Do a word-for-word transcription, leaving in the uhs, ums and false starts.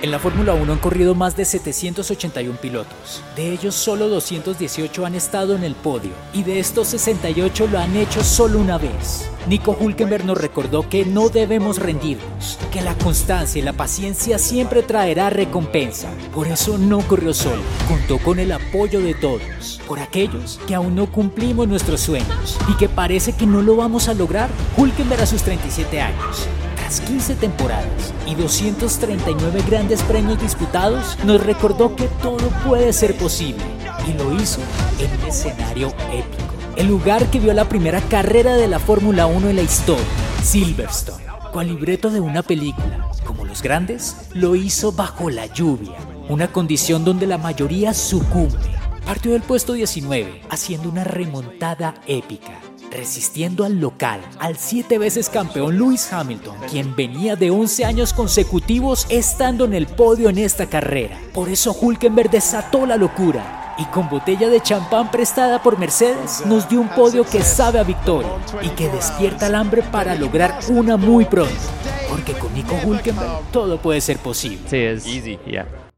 En la Fórmula uno han corrido más de setecientos ochenta y uno pilotos. De ellos, solo doscientos dieciocho han estado en el podio, y de estos sesenta y ocho lo han hecho solo una vez. Nico Hülkenberg nos recordó que no debemos rendirnos, que la constancia y la paciencia siempre traerá recompensa. Por eso no corrió solo, contó con el apoyo de todos. Por aquellos que aún no cumplimos nuestros sueños y que parece que no lo vamos a lograr. Hülkenberg, a sus treinta y siete años, tras quince temporadas y doscientos treinta y nueve grandes premios disputados, nos recordó que todo puede ser posible, y lo hizo en un escenario épico. El lugar que vio la primera carrera de la Fórmula uno en la historia, Silverstone, con libreto de una película. Como los grandes, lo hizo bajo la lluvia, una condición donde la mayoría sucumbe. Partió del puesto diecinueve, haciendo una remontada épica, resistiendo al local, al siete veces campeón Lewis Hamilton, quien venía de once años consecutivos estando en el podio en esta carrera. Por eso Hülkenberg desató la locura, y con botella de champán prestada por Mercedes, nos dio un podio que sabe a victoria y que despierta el hambre para lograr una muy pronto. Porque con Nico Hülkenberg todo puede ser posible. Sí, es easy, yeah.